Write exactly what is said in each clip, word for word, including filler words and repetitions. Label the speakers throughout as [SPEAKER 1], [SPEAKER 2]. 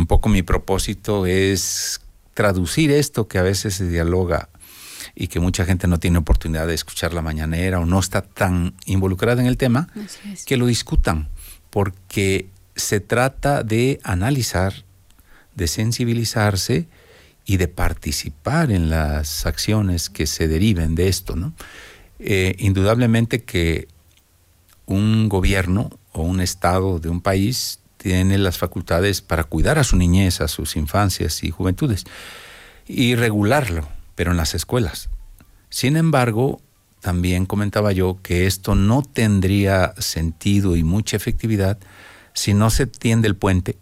[SPEAKER 1] un poco mi propósito es traducir esto que a veces se dialoga y que mucha gente no tiene oportunidad de escuchar la mañanera o no está tan involucrada en el tema, que lo discutan, porque se trata de analizar, de sensibilizarse y de participar en las acciones que se deriven de esto, ¿no? Eh, indudablemente que un gobierno o un estado de un país tiene las facultades para cuidar a su niñez, a sus infancias y juventudes y regularlo, pero en las escuelas. Sin embargo, también comentaba yo que esto no tendría sentido y mucha efectividad si no se tiende el puente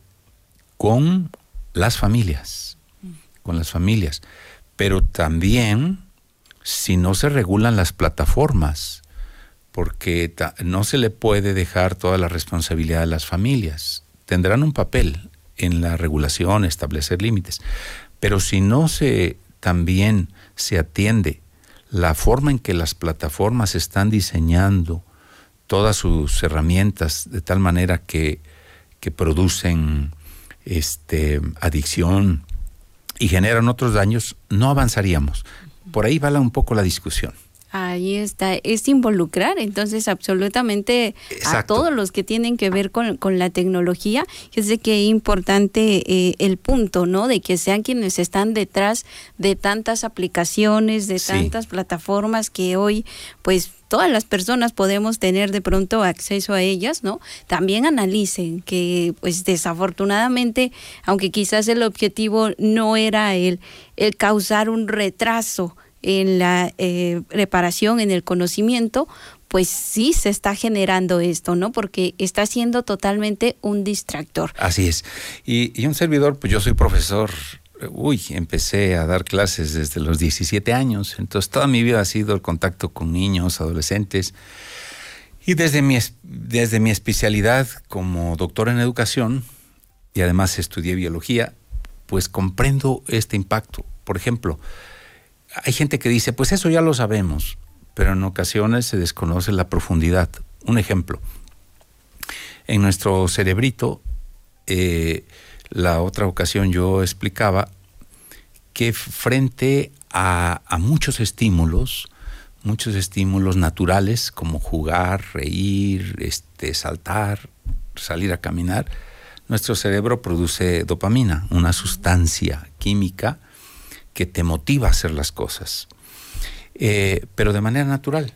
[SPEAKER 1] con las familias, con las familias, pero también si no se regulan las plataformas, porque ta- no se le puede dejar toda la responsabilidad a las familias. Tendrán un papel en la regulación, establecer límites, pero si no se también se atiende la forma en que las plataformas están diseñando todas sus herramientas de tal manera que, que producen este, adicción y generan otros daños, no avanzaríamos. Por ahí va la, un poco la discusión.
[SPEAKER 2] Ahí está, es involucrar entonces absolutamente
[SPEAKER 1] Exacto.
[SPEAKER 2] a todos los que tienen que ver con, con la tecnología. Yo sé que es importante eh, el punto, ¿no? De que sean quienes están detrás de tantas aplicaciones, de
[SPEAKER 1] Sí.
[SPEAKER 2] tantas plataformas que hoy, pues, todas las personas podemos tener de pronto acceso a ellas, ¿no? También analicen que, pues, desafortunadamente, aunque quizás el objetivo no era el, el causar un retraso en la eh, reparación, en el conocimiento, pues sí se está generando esto, ¿no? Porque está siendo totalmente un distractor.
[SPEAKER 1] Así es. Y, y un servidor, pues yo soy profesor, uy, empecé a dar clases desde los diecisiete años, entonces toda mi vida ha sido el contacto con niños, adolescentes, y desde mi, desde mi especialidad como doctor en educación, y además estudié biología, pues comprendo este impacto. Por ejemplo, hay gente que dice, pues eso ya lo sabemos, pero en ocasiones se desconoce la profundidad. Un ejemplo, en nuestro cerebrito, eh, la otra ocasión yo explicaba que frente a, a muchos estímulos, muchos estímulos naturales como jugar, reír, este, saltar, salir a caminar, nuestro cerebro produce dopamina, una sustancia química que te motiva a hacer las cosas, eh, pero de manera natural.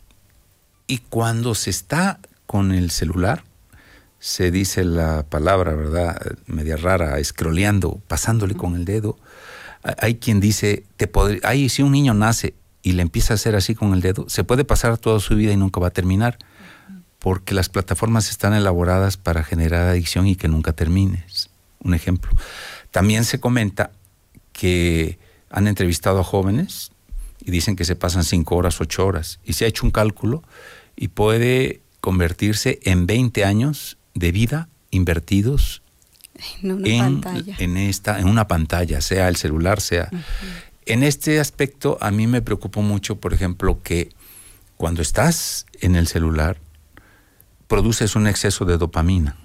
[SPEAKER 1] Y cuando se está con el celular, se dice la palabra, ¿verdad?, media rara, scrolleando, pasándole con el dedo. Hay quien dice, te podría, ay, si un niño nace y le empieza a hacer así con el dedo, se puede pasar toda su vida y nunca va a terminar, porque las plataformas están elaboradas para generar adicción y que nunca termines. Un ejemplo. También se comenta que han entrevistado a jóvenes y dicen que se pasan cinco horas, ocho horas, y se ha hecho un cálculo y puede convertirse en veinte años de vida invertidos
[SPEAKER 2] En una
[SPEAKER 1] en,
[SPEAKER 2] pantalla.
[SPEAKER 1] en, esta, en una pantalla, sea el celular, sea... Uh-huh. En este aspecto a mí me preocupó mucho, por ejemplo, que cuando estás en el celular produces un exceso de dopamina,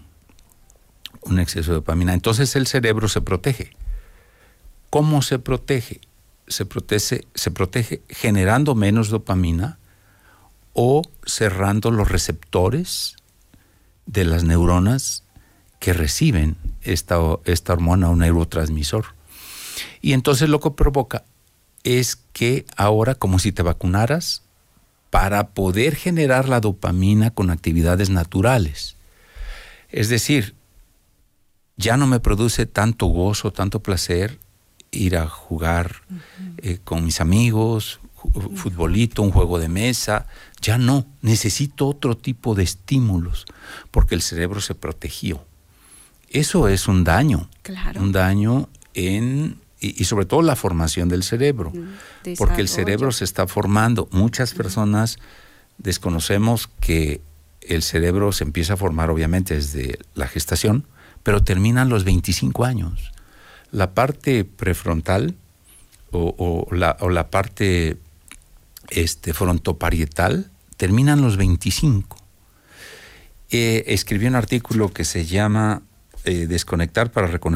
[SPEAKER 1] un exceso de dopamina, entonces el cerebro se protege. ¿Cómo se protege? Se protege, se protege generando menos dopamina o cerrando los receptores de las neuronas que reciben esta, esta hormona o neurotransmisor. Y entonces lo que provoca es que ahora, como si te vacunaras, para poder generar la dopamina con actividades naturales. Es decir, ya no me produce tanto gozo, tanto placer ir a jugar uh-huh. eh, con mis amigos, uh-huh. futbolito, un juego de mesa. Ya no, necesito otro tipo de estímulos porque el cerebro se protegió. Eso es un daño,
[SPEAKER 2] claro.
[SPEAKER 1] un daño en, y, y sobre todo la formación del cerebro, uh-huh. porque el cerebro se está formando. Muchas personas uh-huh. desconocemos que el cerebro se empieza a formar obviamente desde la gestación, pero termina a los veinticinco años. La parte prefrontal o, o, la, o la parte este, frontoparietal terminan los veinticinco. Eh, escribí un artículo que se llama eh, Desconectar para reconocer